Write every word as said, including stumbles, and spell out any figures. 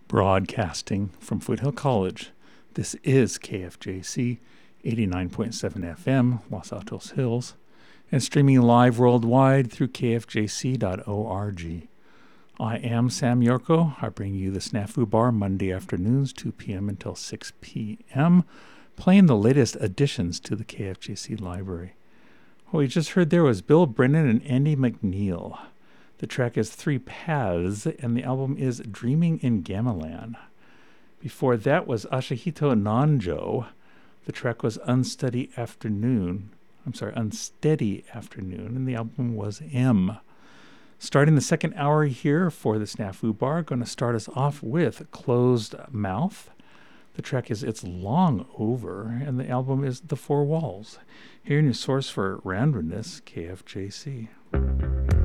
Broadcasting from Foothill College, this is K F J C eighty-nine point seven F M, Los Altos Hills, and streaming live worldwide through K F J C dot org. I am Sam Yorko. I bring you the Snafu Bar Monday afternoons, two p.m. until six p.m., playing the latest additions to the K F J C library. What we just heard there was Bill Brennan and Andy McNeil. The track is Three Paths, and the album is Dreaming in Gamelan. Before that was Ashihito Nanjo. The track was Unsteady Afternoon. I'm sorry, Unsteady Afternoon, and the album was M. Starting the second hour here for the Snafu Bar, going to start us off with Closed Mouth. The track is It's Long Over, and the album is The Four Walls. Here in your source for randomness, K F J C.